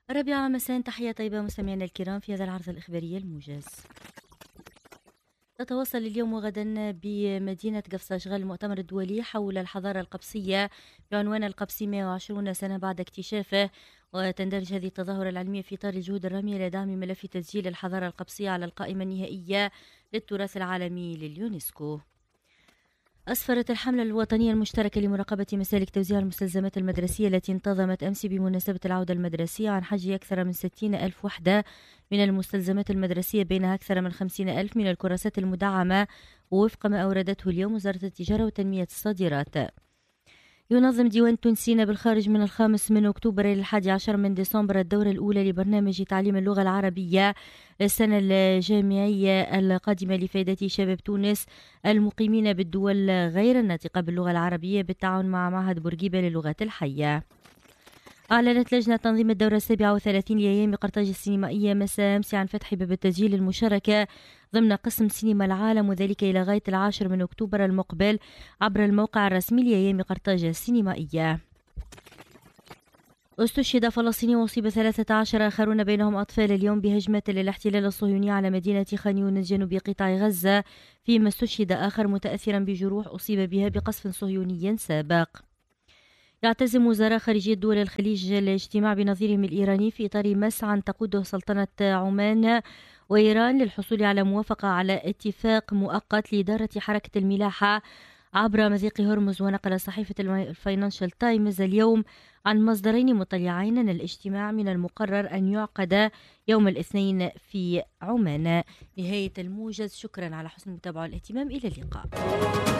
الرابعة مساء، تحية طيبة مستمعينا الكرام في هذا العرض الإخباري الموجز. تتواصل اليوم وغدا بمدينة قفص أشغال المؤتمر الدولي حول الحضارة القبسية بعنوان القبسي 120 سنة بعد اكتشافه، وتندرج هذه التظاهرة العلمية في إطار الجهود الرامية لدعم ملف تسجيل الحضارة القبسية على القائمة النهائية للتراث العالمي لليونسكو. أسفرت الحملة الوطنية المشتركة لمراقبة مسالك توزيع المستلزمات المدرسية التي انتظمت أمس بمناسبة العودة المدرسية عن حجز أكثر من 60 ألف وحدة من المستلزمات المدرسية، بينها أكثر من 50 ألف من الكراسات المدعمة وفق ما أوردته اليوم وزارة التجارة وتنمية الصادرات. ينظم ديوان تونسينا بالخارج من 5 أكتوبر إلى 11 من ديسمبر الدورة الأولى لبرنامج تعليم اللغة العربية للسنة الجامعية القادمة لفائدة شباب تونس المقيمين بالدول غير الناطقة باللغة العربية بالتعاون مع معهد بورقيبة للغات الحية. أعلنت لجنة تنظيم الدورة 37 لأيام قرطاج السينمائية مساء أمس عن فتح باب التسجيل المشاركة ضمن قسم سينما العالم، وذلك إلى غاية 10 من أكتوبر المقبل عبر الموقع الرسمي لأيام قرطاج السينمائية. استشهد فلسطيني وأصيب 13 آخرون بينهم أطفال اليوم بهجمة للاحتلال الصهيوني على مدينة خان يونس جنوب قطاع غزة، فيما استشهد آخر متأثرا بجروح أصيب بها بقصف صهيوني سابق. يعتزم وزراء خارجية دول الخليج الاجتماع بنظيرهم الإيراني في إطار مسعى تقوده سلطنة عمان وإيران للحصول على موافقة على اتفاق مؤقت لإدارة حركة الملاحة عبر مضيق هرمز. ونقل صحيفة الفاينانشال تايمز اليوم عن مصدرين مطلعين أن الاجتماع من المقرر أن يعقد يوم الاثنين في عمان. نهاية الموجز، شكرا على حسن المتابعة والاهتمام، إلى اللقاء.